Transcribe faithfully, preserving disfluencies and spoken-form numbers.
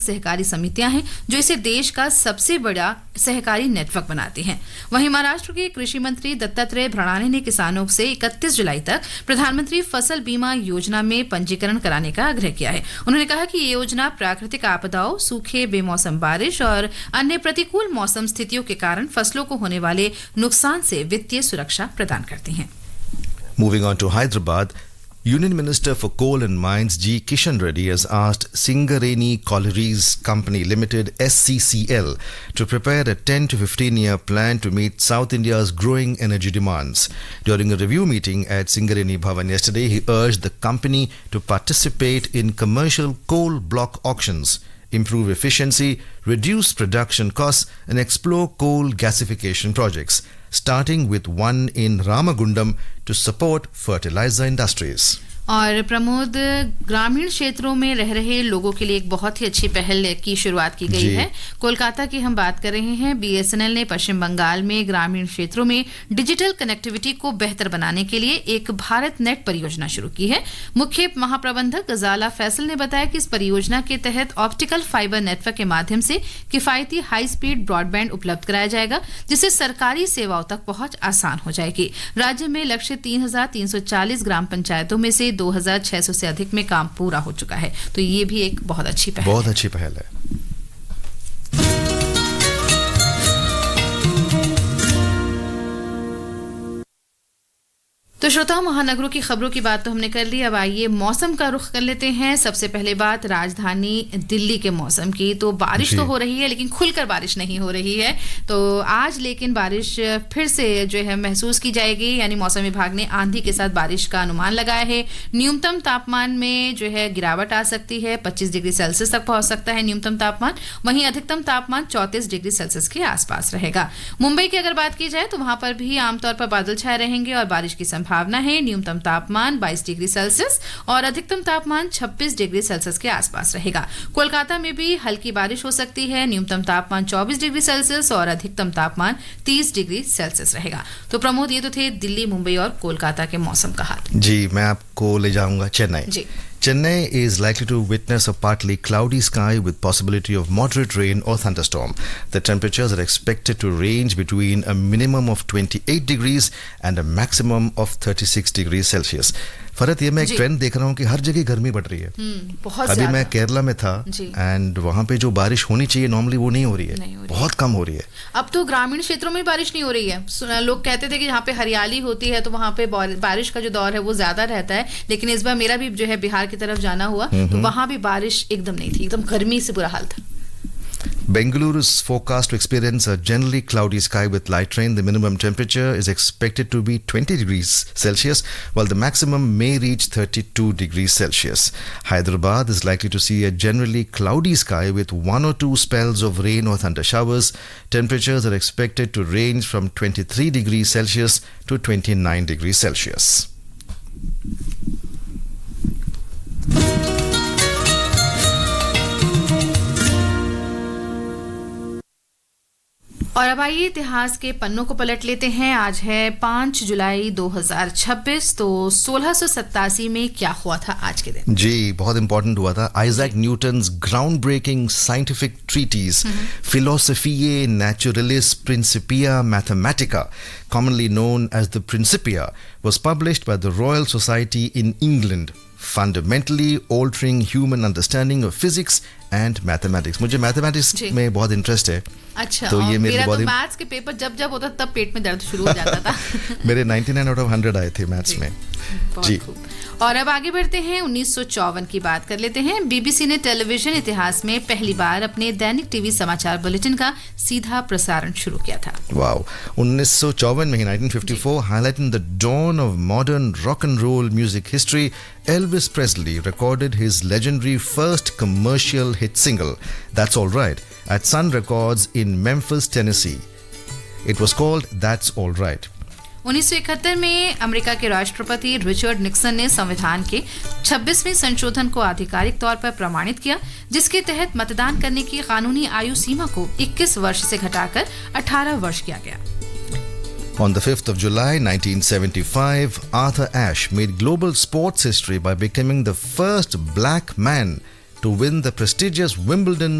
सहकारी समितियां हैं जो इसे देश का सबसे बड़ा सहकारी नेटवर्क बनाती हैं। वहीं महाराष्ट्र के कृषि मंत्री दत्तात्रेय भ्रणाने ने किसानों से इकतीस जुलाई तक प्रधानमंत्री फसल बीमा योजना में पंजीकरण कराने का आग्रह किया है। उन्होंने कहा कि ये योजना प्राकृतिक आपदाओं, सूखे, बेमौसम बारिश और अन्य प्रतिकूल मौसम स्थितियों के कारण फसलों को होने वाले नुकसान से वित्तीय सुरक्षा प्रदान करती है। Moving on to Hyderabad, Union Minister for Coal and Mines G. Kishan Reddy has asked Singareni Collieries Company Limited S C C L to prepare a ten to fifteen year plan to meet South India's growing energy demands. During a review meeting at Singareni Bhavan yesterday, he urged the company to participate in commercial coal block auctions, improve efficiency, reduce production costs, and explore coal gasification projects, starting with one in Ramagundam to support fertilizer industries. और प्रमोद, ग्रामीण क्षेत्रों में रह रहे लोगों के लिए एक बहुत ही अच्छी पहल की शुरुआत की गई है। कोलकाता की हम बात कर रहे हैं। बीएसएनएल ने पश्चिम बंगाल में ग्रामीण क्षेत्रों में डिजिटल कनेक्टिविटी को बेहतर बनाने के लिए एक भारत नेट परियोजना शुरू की है। मुख्य महाप्रबंधक गजाला फैसल ने बताया कि इस परियोजना के तहत ऑप्टिकल फाइबर नेटवर्क के माध्यम से किफायती हाई स्पीड ब्रॉडबैंड उपलब्ध कराया जाएगा, जिससे सरकारी सेवाओं तक पहुंच आसान हो जाएगी। राज्य में लक्ष्य तीन हजार तीन सौ चालीस ग्राम पंचायतों में से दो हजार छह सौ से अधिक में काम पूरा हो चुका है। तो ये भी एक बहुत अच्छी पहल बहुत है। अच्छी पहल है। तो श्रोताओं, महानगरों की खबरों की बात तो हमने कर ली। अब आइए मौसम का रुख कर लेते हैं। सबसे पहले बात राजधानी दिल्ली के मौसम की। तो बारिश तो हो रही है, लेकिन खुलकर बारिश नहीं हो रही है। तो आज लेकिन बारिश फिर से जो है महसूस की जाएगी, यानी मौसम विभाग ने आंधी के साथ बारिश का अनुमान लगाया है। न्यूनतम तापमान में जो है गिरावट आ सकती है, पच्चीस डिग्री सेल्सियस तक पहुंच सकता है न्यूनतम तापमान। वहीं अधिकतम तापमान चौंतीस डिग्री सेल्सियस के आसपास रहेगा। मुंबई की अगर बात की जाए तो वहां पर भी आमतौर पर बादल छाए रहेंगे और बारिश की भावना है। न्यूनतम तापमान बाईस डिग्री सेल्सियस और अधिकतम तापमान छब्बीस डिग्री सेल्सियस के आसपास रहेगा। कोलकाता में भी हल्की बारिश हो सकती है। न्यूनतम तापमान चौबीस डिग्री सेल्सियस और अधिकतम तापमान तीस डिग्री सेल्सियस रहेगा। तो प्रमोद, ये तो थे दिल्ली, मुंबई और कोलकाता के मौसम का हाल। जी, मैं आपको ले जाऊंगा चेन्नई। जी, Chennai is likely to witness a partly cloudy sky with possibility of moderate rain or thunderstorm. The temperatures are expected to range between a minimum of twenty-eight degrees and a maximum of thirty-six degrees Celsius. फरत ये मैं एक trend देख रहा हूँ कि हर जगह गर्मी बढ़ रही है। बहुत अभी मैं केरला में था एंड वहाँ पे जो बारिश होनी चाहिए नॉर्मली वो नहीं हो रही है, नहीं हो रही बहुत है। कम हो रही है। अब तो ग्रामीण क्षेत्रों में बारिश नहीं हो रही है। लोग कहते थे कि जहाँ पे हरियाली होती है तो वहाँ पे बारिश का जो दौर है वो ज्यादा रहता है, लेकिन इस बार मेरा भी जो है बिहार की तरफ जाना हुआ तो वहाँ भी बारिश एकदम नहीं थी, एकदम गर्मी से बुरा हाल था। Bengaluru is forecast to experience a generally cloudy sky with light rain. The minimum temperature is expected to be twenty degrees Celsius, while the maximum may reach thirty-two degrees Celsius. Hyderabad is likely to see a generally cloudy sky with one or two spells of rain or thunder showers. Temperatures are expected to range from twenty-three degrees Celsius to twenty-nine degrees Celsius. और अब आइए इतिहास के पन्नों को पलट लेते हैं। आज है पाँच जुलाई दो हज़ार छब्बीस। तो सोलह सौ सत्तासी में क्या हुआ था आज के दिन? जी, बहुत इंपॉर्टेंट हुआ था। Isaac Newton's ground breaking scientific treaties फिलोसोफिए naturalis Principia Mathematica, commonly known as the Principia, was published by the Royal Society in England, fundamentally altering human understanding of physics and mathematics. मुझे mathematics में बहुत interest है। अच्छा, तो ये मेरे तो maths के पेपर जब जब होता तब पेट में दर्द शुरू हो जाता था। मेरे निन्यानवे आउट ऑफ हंड्रेड आए थे मैथ्स में। जी, और अब आगे बढ़ते हैं। उन्नीस सौ चौवन की बात कर लेते हैं। बीबीसी ने टेलीविजन इतिहास में पहली बार अपने दैनिक टीवी समाचार बुलेटिन का सीधा प्रसारण शुरू किया था। वाओ, उन्नीस सौ चौवन में nineteen fifty four, highlighting the dawn of modern rock and roll music history, Elvis Presley recorded his legendary first commercial hit single, That's All Right, at Sun Records in Memphis, Tennessee. It was called That's All Right. उन्नीस सौ इकहत्तर में America के राष्ट्रपति Richard Nixon ने संविधान के छब्बीसवें संशोधन को आधिकारिक तौर पर प्रमाणित किया, जिसके तहत मतदान करने की कानूनी आयु सीमा को इक्कीस वर्ष से घटाकर अठारह वर्ष किया गया। On the fifth of July nineteen seventy-five, Arthur Ashe made global sports history by becoming the first black man to win the prestigious Wimbledon